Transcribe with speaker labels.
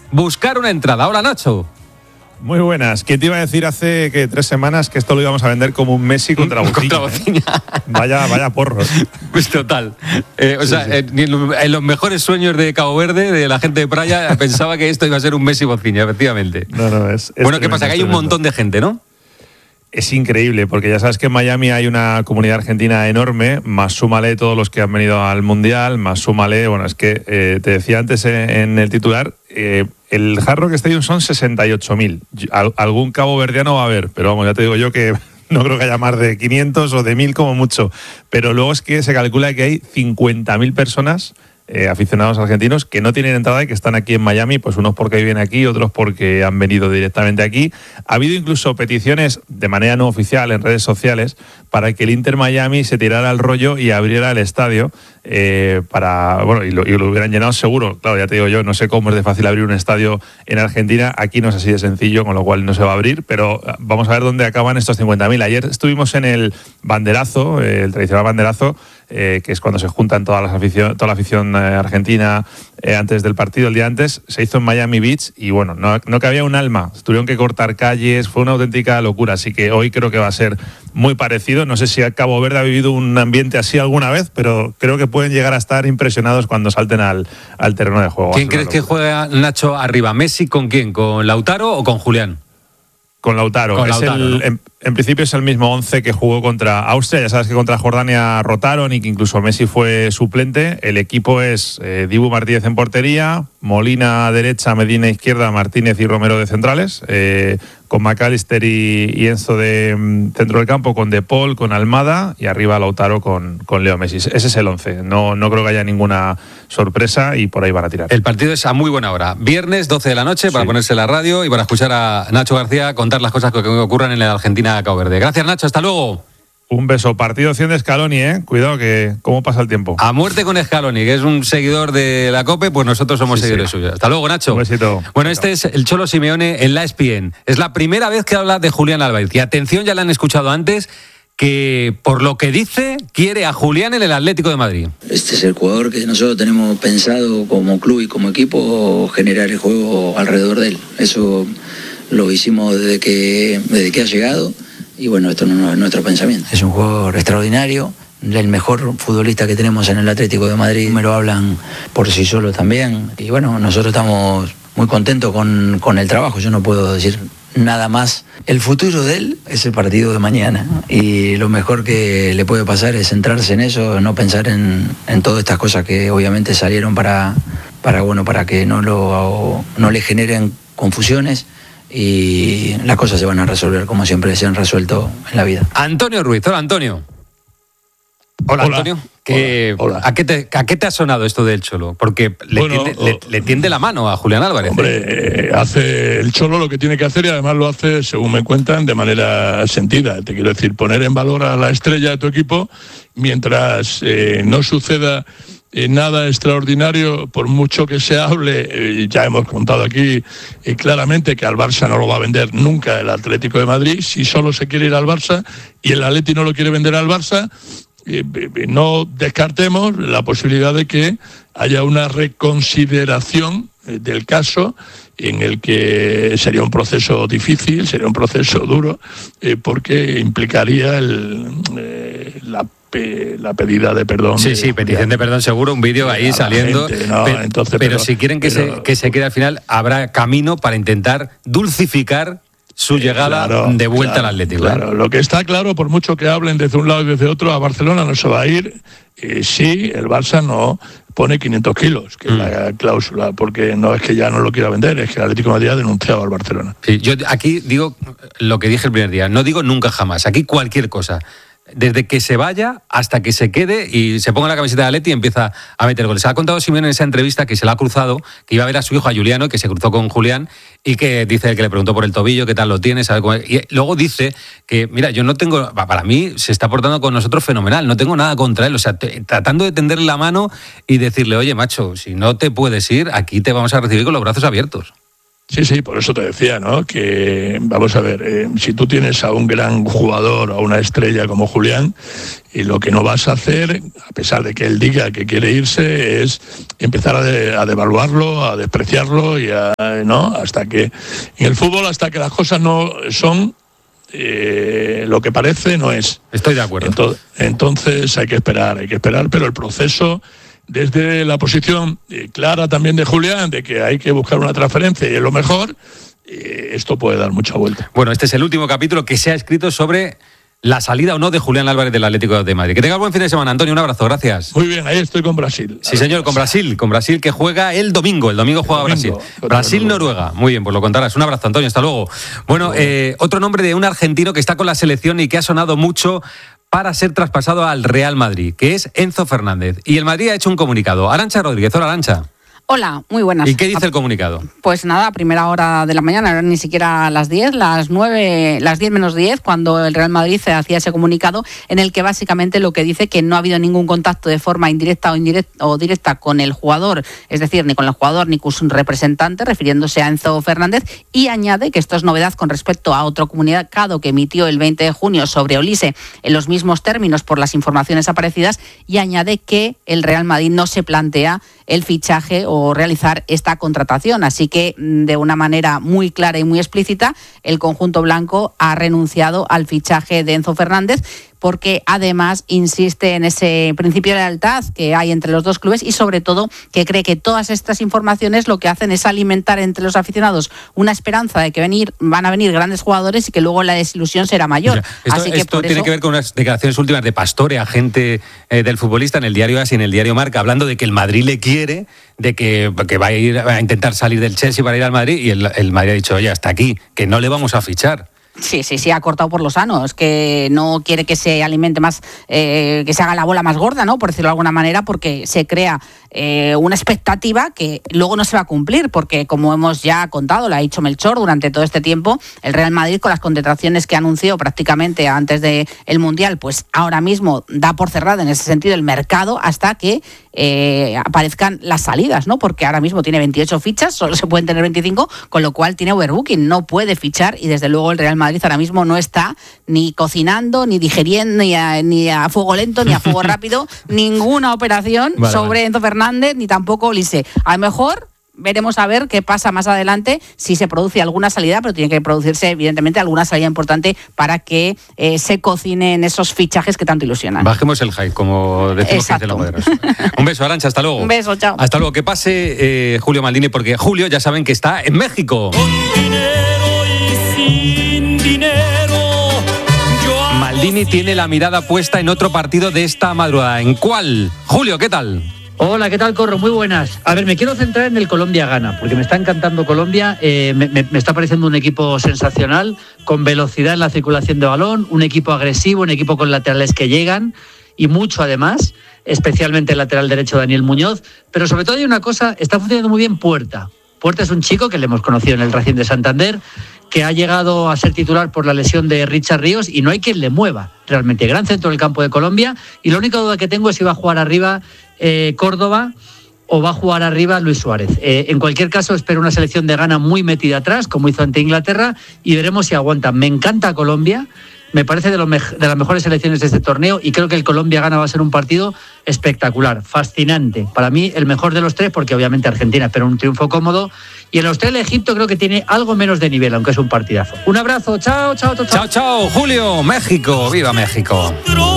Speaker 1: buscar una entrada. Hola, Nacho.
Speaker 2: Muy buenas. ¿Quién te iba a decir hace 3 semanas que esto lo íbamos a vender como un Messi contra Bociña? Vaya porros.
Speaker 1: Pues total. En los mejores sueños de Cabo Verde, de la gente de Praia, pensaba que esto iba a ser un Messi Bociña, efectivamente.
Speaker 2: No, es
Speaker 1: bueno, ¿qué pasa? Que hay un montón de gente, ¿no?
Speaker 2: Es increíble, porque ya sabes que en Miami hay una comunidad argentina enorme, más súmale todos los que han venido al Mundial, más súmale, bueno, es que te decía antes en el titular, el Hard Rock Stadium son 68.000. Algún caboverdiano va a haber, pero vamos, ya te digo yo que no creo que haya más de 500 o de 1.000 como mucho. Pero luego es que se calcula que hay 50.000 personas, aficionados argentinos, que no tienen entrada y que están aquí en Miami, pues unos porque viven aquí, otros porque han venido directamente aquí. Ha habido incluso peticiones de manera no oficial en redes sociales para que el Inter Miami se tirara al rollo y abriera el estadio y lo hubieran llenado seguro. Claro, ya te digo yo, no sé cómo es de fácil abrir un estadio en Argentina, aquí no es así de sencillo, con lo cual no se va a abrir, pero vamos a ver dónde acaban estos 50.000. Ayer estuvimos en el banderazo, el tradicional banderazo, que es cuando se juntan toda la afición argentina antes del partido, el día antes, se hizo en Miami Beach y bueno, no cabía un alma, tuvieron que cortar calles, fue una auténtica locura, así que hoy creo que va a ser muy parecido. No sé si Cabo Verde ha vivido un ambiente así alguna vez, pero creo que pueden llegar a estar impresionados cuando salten al terreno de juego.
Speaker 1: ¿Quién crees que juega, Nacho, arriba? ¿Messi con quién? ¿Con Lautaro o con Julián?
Speaker 2: Con Lautaro.
Speaker 1: ¿no?
Speaker 2: En principio es el mismo 11 que jugó contra Austria. Ya sabes que contra Jordania rotaron y que incluso Messi fue suplente. El equipo es Dibu Martínez en portería, Molina derecha, Medina izquierda, Martínez y Romero de centrales, con McAllister y Enzo de centro del campo, con De Paul, con Almada y arriba Lautaro con Leo Messi. Ese es el 11. No creo que haya ninguna sorpresa y por ahí van a tirar.
Speaker 1: El partido es a muy buena hora. Viernes, 12 de la noche, para ponerse la radio y para escuchar a Nacho García contar las cosas que ocurran en la Argentina Cabo Verde. Gracias, Nacho, hasta luego.
Speaker 2: Un beso. Partido 100 de Scaloni, Cuidado que cómo pasa el tiempo.
Speaker 1: A muerte con Scaloni, que es un seguidor de la COPE, pues nosotros somos seguidores suyos. Hasta luego, Nacho.
Speaker 2: Un besito.
Speaker 1: Bueno, este es el Cholo Simeone en la ESPN. Es la primera vez que habla de Julián Álvarez. Y atención, ya la han escuchado antes, que por lo que dice, quiere a Julián en el Atlético de Madrid.
Speaker 3: Este es el jugador que nosotros tenemos pensado como club y como equipo generar el juego alrededor de él. Eso lo hicimos desde que ha llegado. Y bueno, esto no es nuestro pensamiento. Es un jugador extraordinario, el mejor futbolista que tenemos en el Atlético de Madrid. Me lo hablan por sí solo también. Y bueno, nosotros estamos muy contentos con el trabajo. Yo no puedo decir nada más. El futuro de él es el partido de mañana. Y lo mejor que le puede pasar es centrarse en eso, no pensar en todas estas cosas que obviamente salieron para que no le generen confusiones. Y las cosas se van a resolver como siempre se han resuelto en la vida.
Speaker 1: Antonio Ruiz. Hola, Antonio. Hola. Antonio.
Speaker 4: Hola.
Speaker 1: ¿A qué te ha sonado esto del Cholo? Porque le tiende la mano a Julián Álvarez.
Speaker 4: Hombre, hace el Cholo lo que tiene que hacer y además lo hace, según me cuentan, de manera sentida. Te quiero decir, poner en valor a la estrella de tu equipo mientras no suceda nada extraordinario, por mucho que se hable. Ya hemos contado aquí claramente que al Barça no lo va a vender nunca el Atlético de Madrid. Si solo se quiere ir al Barça y el Atleti no lo quiere vender al Barça, no descartemos la posibilidad de que haya una reconsideración del caso, en el que sería un proceso difícil, sería un proceso duro, porque implicaría la pedida de perdón.
Speaker 1: Sí, petición de perdón seguro, un vídeo ahí saliendo.
Speaker 4: Gente, ¿no?
Speaker 1: Pero si quieren que se quede al final, habrá camino para intentar dulcificar su llegada de vuelta al Atlético.
Speaker 4: Claro, lo que está claro, por mucho que hablen desde un lado y desde otro, a Barcelona no se va a ir si el Barça no pone 500 kilos, que es la cláusula, porque no es que ya no lo quiera vender, es que el Atlético de Madrid ha denunciado al Barcelona.
Speaker 1: Sí, yo aquí digo lo que dije el primer día, no digo nunca jamás, aquí cualquier cosa. Desde que se vaya hasta que se quede y se ponga la camiseta de Atleti y empieza a meter goles. Ha contado Simeone en esa entrevista que se la ha cruzado, que iba a ver a su hijo, a Juliano, que se cruzó con Julián, y que dice que le preguntó por el tobillo, qué tal lo tiene, sabe cómo es. Y luego dice que, mira, yo no tengo, para mí se está portando con nosotros fenomenal, no tengo nada contra él, o sea, tratando de tenderle la mano y decirle, oye, macho, si no te puedes ir, aquí te vamos a recibir con los brazos abiertos.
Speaker 4: Sí, por eso te decía, ¿no? Que, vamos a ver, si tú tienes a un gran jugador, a una estrella como Julián, y lo que no vas a hacer, a pesar de que él diga que quiere irse, es empezar a devaluarlo, a despreciarlo, ¿no? Hasta que, en el fútbol, hasta que las cosas no son lo que parece, no es.
Speaker 1: Estoy de acuerdo.
Speaker 4: Entonces hay que esperar, pero el proceso, desde la posición clara también de Julián, de que hay que buscar una transferencia y es lo mejor, esto puede dar mucha vuelta.
Speaker 1: Bueno, este es el último capítulo que se ha escrito sobre la salida o no de Julián Álvarez del Atlético de Madrid. Que tenga buen fin de semana, Antonio, un abrazo, gracias.
Speaker 4: Muy bien, ahí estoy con Brasil.
Speaker 1: Sí, señor, con Brasil que juega el domingo juega Brasil. Brasil-Noruega, muy bien, pues lo contarás. Un abrazo, Antonio, hasta luego. Bueno, otro nombre de un argentino que está con la selección y que ha sonado mucho para ser traspasado al Real Madrid, que es Enzo Fernández. Y el Madrid ha hecho un comunicado. Arantxa Rodríguez, hola Arantxa.
Speaker 5: Hola, muy buenas.
Speaker 1: ¿Y qué dice el comunicado?
Speaker 5: Pues nada, a primera hora de la mañana, no ni siquiera a las 10, las 10 menos 10, cuando el Real Madrid hacía ese comunicado en el que básicamente lo que dice que no ha habido ningún contacto de forma indirecta o directa con el jugador, es decir, ni con el jugador ni con su representante, refiriéndose a Enzo Fernández, y añade que esto es novedad con respecto a otro comunicado que emitió el 20 de junio sobre Olise en los mismos términos por las informaciones aparecidas, y añade que el Real Madrid no se plantea el fichaje o realizar esta contratación. Así que, de una manera muy clara y muy explícita, el conjunto blanco ha renunciado al fichaje de Enzo Fernández, porque además insiste en ese principio de lealtad que hay entre los dos clubes y sobre todo que cree que todas estas informaciones lo que hacen es alimentar entre los aficionados una esperanza de que van a venir grandes jugadores y que luego la desilusión será mayor.
Speaker 1: Esto tiene que ver con unas declaraciones últimas de Pastore, agente del futbolista, en el diario AS y en el diario Marca, hablando de que el Madrid le quiere, de que va a intentar salir del Chelsea para ir al Madrid, y el Madrid ha dicho, oye, hasta aquí, que no le vamos a fichar.
Speaker 5: Sí, ha cortado por lo sano. Es que no quiere que se alimente más, que se haga la bola más gorda, ¿no? Por decirlo de alguna manera, porque se crea una expectativa que luego no se va a cumplir, porque como hemos ya contado, lo ha dicho Melchor durante todo este tiempo, el Real Madrid, con las contrataciones que anunció prácticamente antes del Mundial, pues ahora mismo da por cerrado en ese sentido el mercado hasta que aparezcan las salidas, ¿no? Porque ahora mismo tiene 28 fichas, solo se pueden tener 25, con lo cual tiene overbooking, no puede fichar, y desde luego el Real Madrid ahora mismo no está ni cocinando, ni digeriendo, ni a fuego lento, ni a fuego rápido, ninguna operación sobre Enzo Fernández, ni tampoco Olise. A lo mejor veremos a ver qué pasa más adelante, si se produce alguna salida, pero tiene que producirse evidentemente alguna salida importante para que se cocinen esos fichajes que tanto ilusionan.
Speaker 1: Bajemos el hype, como decimos que los modernos. Un beso, Arantxa, hasta luego.
Speaker 5: Un beso, chao.
Speaker 1: Hasta luego. Que pase Julio Maldini, porque Julio ya saben que está en México. Maldini tiene la mirada puesta en otro partido de esta madrugada. ¿En cuál? Julio, ¿qué tal?
Speaker 6: Hola, ¿qué tal, Corro? Muy buenas. A ver, me quiero centrar en el Colombia-Ghana, porque me está encantando Colombia, me está pareciendo un equipo sensacional, con velocidad en la circulación de balón, un equipo agresivo, un equipo con laterales que llegan, y mucho además, especialmente el lateral derecho Daniel Muñoz, pero sobre todo hay una cosa, está funcionando muy bien Puerta. Puerta es un chico que le hemos conocido en el Racing de Santander, que ha llegado a ser titular por la lesión de Richard Ríos y no hay quien le mueva. Realmente, gran centro del campo de Colombia, y la única duda que tengo es si va a jugar arriba Córdoba o va a jugar arriba Luis Suárez. En cualquier caso, espero una selección de Ghana muy metida atrás, como hizo ante Inglaterra, y veremos si aguanta. Me encanta Colombia, me parece de las mejores selecciones de este torneo, y creo que el Colombia-Ghana va a ser un partido espectacular, fascinante. Para mí, el mejor de los tres, porque obviamente Argentina espera un triunfo cómodo, y el Australia-Egipto creo que tiene algo menos de nivel, aunque es un partidazo. Un abrazo, chao.
Speaker 1: Chao, Julio, México, viva México.